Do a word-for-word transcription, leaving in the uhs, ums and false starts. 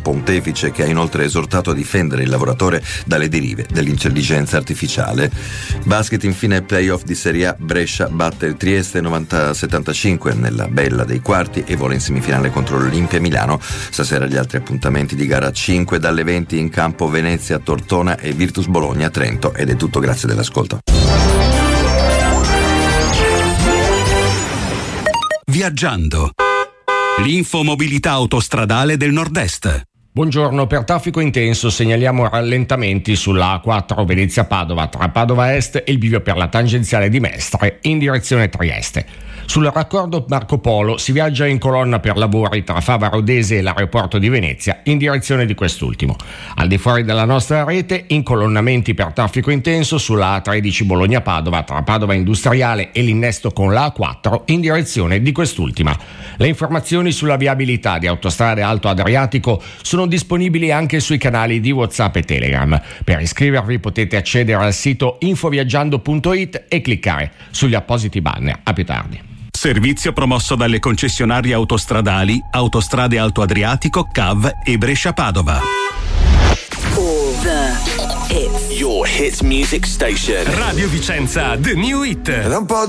pontefice, che ha inoltre esortato a difendere il lavoratore dalle derive dell'intelligenza artificiale. Basket, infine, playoff di Serie A. Brescia batte il Trieste novanta a settantacinque nella bella dei quarti e vola in semifinale contro l'Olimpia Milano. Stasera gli altri appuntamenti di gara cinque dalle venti in campo: Venezia, Tortona e Virtus Bologna, Trento. Ed è tutto, grazie dell'ascolto. Viaggiando. L'infomobilità autostradale del Nord-Est. Buongiorno, per traffico intenso segnaliamo rallentamenti sulla A quattro Venezia-Padova tra Padova Est e il bivio per la tangenziale di Mestre in direzione Trieste. Sul raccordo Marco Polo si viaggia in colonna per lavori tra Fava Rodese e l'aeroporto di Venezia in direzione di quest'ultimo. Al di fuori della nostra rete, incolonnamenti per traffico intenso sulla A tredici Bologna-Padova tra Padova Industriale e l'innesto con la A quattro in direzione di quest'ultima. Le informazioni sulla viabilità di Autostrade Alto Adriatico sono disponibili anche sui canali di WhatsApp e Telegram. Per iscrivervi potete accedere al sito infoviaggiando punto it e cliccare sugli appositi banner. A più tardi. Servizio promosso dalle concessionarie autostradali Autostrade Alto Adriatico, C A V e Brescia Padova. All the hits. Your hit music station. Radio Vicenza, The New Hit. Ed un po'